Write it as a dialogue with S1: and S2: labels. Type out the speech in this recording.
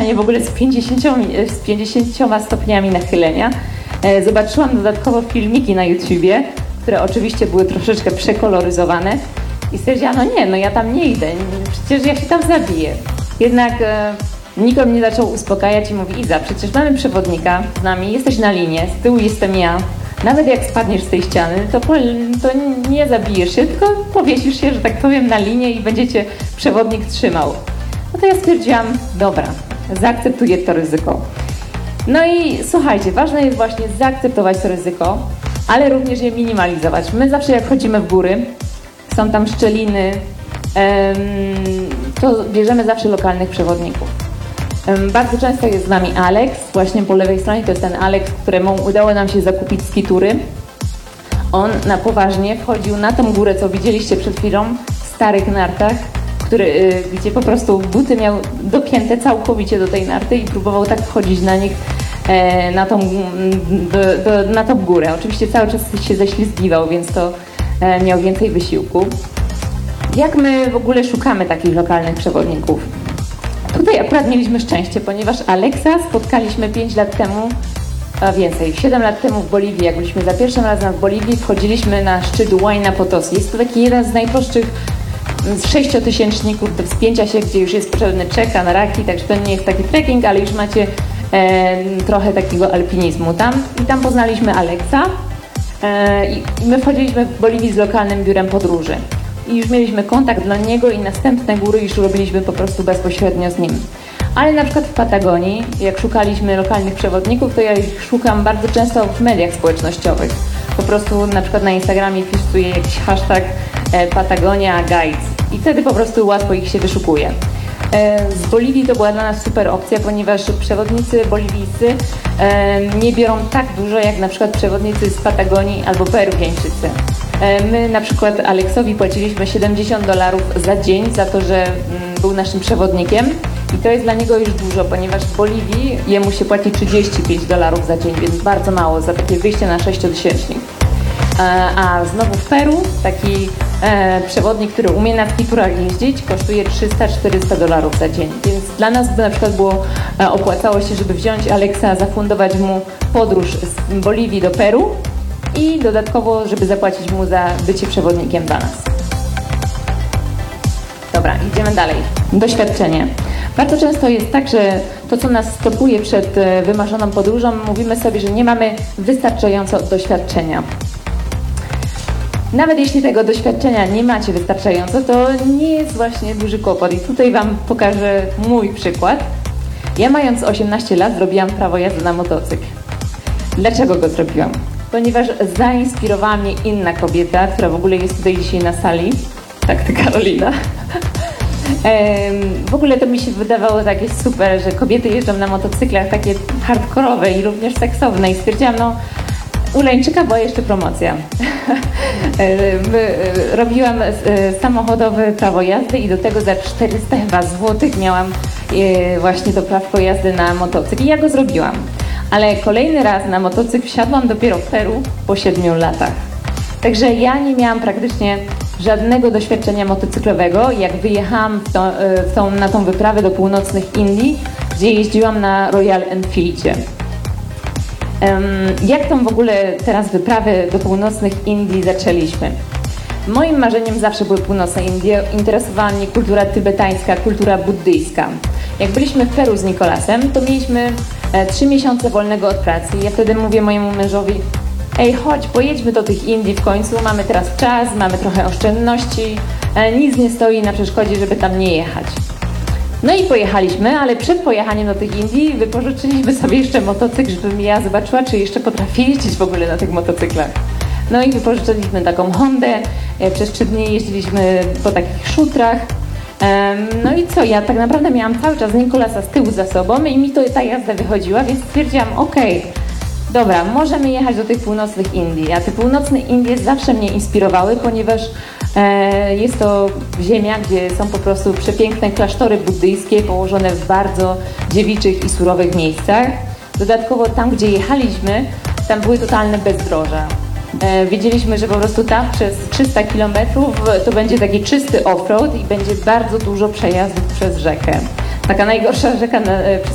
S1: ścianie w ogóle z 50 stopniami nachylenia. Zobaczyłam dodatkowo filmiki na YouTubie, które oczywiście były troszeczkę przekoloryzowane i stwierdziłam, ja tam nie idę, przecież ja się tam zabiję. Jednak Niko mnie zaczął uspokajać i mówi: Iza, przecież mamy przewodnika z nami, jesteś na linie, z tyłu jestem ja. Nawet jak spadniesz z tej ściany, to nie zabijesz się, tylko powiesisz się, że tak powiem, na linię i będzie cię przewodnik trzymał. No to ja stwierdziłam, dobra, zaakceptuję to ryzyko. No i słuchajcie, ważne jest właśnie zaakceptować to ryzyko, ale również je minimalizować. My zawsze jak chodzimy w góry, są tam szczeliny, to bierzemy zawsze lokalnych przewodników. Bardzo często jest z nami Alex, właśnie po lewej stronie to jest ten Alex, któremu udało nam się zakupić skitury. On na poważnie wchodził na tą górę, co widzieliście przed chwilą, w starych nartach, gdzie po prostu buty miał dopięte całkowicie do tej narty i próbował tak wchodzić na nich na tą górę. Oczywiście cały czas się ześlizgiwał, więc to miał więcej wysiłku. Jak my w ogóle szukamy takich lokalnych przewodników? Tutaj akurat mieliśmy szczęście, ponieważ Alexa spotkaliśmy 5 lat temu, a więcej, 7 lat temu w Boliwii. Jak byliśmy za pierwszym razem w Boliwii, wchodziliśmy na szczyt Huayna Potosí. Jest to taki jeden z najprostszych 6-tysięczników do wspięcia się, gdzie już jest potrzebny czek, anaraki, także to nie jest taki trekking, ale już macie trochę takiego alpinizmu tam. I tam poznaliśmy Alexa i my wchodziliśmy w Boliwii z lokalnym biurem podróży. I już mieliśmy kontakt dla niego i następne góry już robiliśmy po prostu bezpośrednio z nim. Ale na przykład w Patagonii, jak szukaliśmy lokalnych przewodników, to ja ich szukam bardzo często w mediach społecznościowych. Po prostu na przykład na Instagramie wpisuję jakiś hashtag Patagonia Guides i wtedy po prostu łatwo ich się wyszukuje. Z Boliwii to była dla nas super opcja, ponieważ przewodnicy boliwijscy nie biorą tak dużo jak na przykład przewodnicy z Patagonii albo Peruwieńczycy. My na przykład Aleksowi płaciliśmy $70 za dzień za to, że był naszym przewodnikiem i to jest dla niego już dużo, ponieważ w Boliwii jemu się płaci $35 za dzień, więc bardzo mało za takie wyjście na 6-tysięcznik. A znowu w Peru taki przewodnik, który umie na skiturach jeździć, kosztuje $300-400 za dzień, więc dla nas by na przykład opłacało się, żeby wziąć Aleksa, zafundować mu podróż z Boliwii do Peru i dodatkowo, żeby zapłacić mu za bycie przewodnikiem dla nas. Dobra, idziemy dalej. Doświadczenie. Bardzo często jest tak, że to, co nas stopuje przed wymarzoną podróżą, mówimy sobie, że nie mamy wystarczająco doświadczenia. Nawet jeśli tego doświadczenia nie macie wystarczająco, to nie jest właśnie duży kłopot. I tutaj Wam pokażę mój przykład. Ja mając 18 lat zrobiłam prawo jazdy na motocykl. Dlaczego go zrobiłam? Ponieważ zainspirowała mnie inna kobieta, która w ogóle jest tutaj dzisiaj na sali. Tak, to Karolina. W ogóle to mi się wydawało takie super, że kobiety jeżdżą na motocyklach takie hardkorowe i również seksowne i stwierdziłam, u Leńczyka była jeszcze promocja. Robiłam samochodowe prawo jazdy i do tego za 400 chyba złotych miałam właśnie to prawko jazdy na motocykl i ja go zrobiłam. Ale kolejny raz na motocykl wsiadłam dopiero w Peru po 7 latach. Także ja nie miałam praktycznie żadnego doświadczenia motocyklowego, jak wyjechałam na tą wyprawę do północnych Indii, gdzie jeździłam na Royal Enfieldzie. Jak tą w ogóle teraz wyprawę do północnych Indii zaczęliśmy? Moim marzeniem zawsze były północne Indie, interesowała mnie kultura tybetańska, kultura buddyjska. Jak byliśmy w Peru z Nikolasem, to mieliśmy 3 miesiące wolnego od pracy i ja wtedy mówię mojemu mężowi: ej, chodź, pojedźmy do tych Indii w końcu, mamy teraz czas, mamy trochę oszczędności, nic nie stoi na przeszkodzie, żeby tam nie jechać. No i pojechaliśmy, ale przed pojechaniem do tych Indii wypożyczyliśmy sobie jeszcze motocykl, żebym ja zobaczyła, czy jeszcze potrafię jeździć w ogóle na tych motocyklach. No i wypożyczyliśmy taką Hondę, przez 3 dni jeździliśmy po takich szutrach. No i co, ja tak naprawdę miałam cały czas Nikolasa z tyłu za sobą i mi to ta jazda wychodziła, więc stwierdziłam, okej, dobra, możemy jechać do tych północnych Indii. A te północne Indie zawsze mnie inspirowały, ponieważ jest to ziemia, gdzie są po prostu przepiękne klasztory buddyjskie położone w bardzo dziewiczych i surowych miejscach. Dodatkowo tam, gdzie jechaliśmy, tam były totalne bezdroża. Wiedzieliśmy, że po prostu tam przez 300 km to będzie taki czysty offroad i będzie bardzo dużo przejazdów przez rzekę. Taka najgorsza rzeka, przez